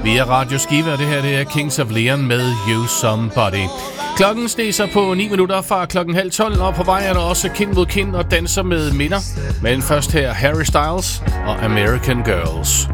via Radio Skive, og det her det er Kings of Leon med You Somebody. Klokken sneser på 9 minutter fra klokken 11:30, og på vej er der også Kind mod Kind og danser med minder. Men først her Harry Styles og American Girls.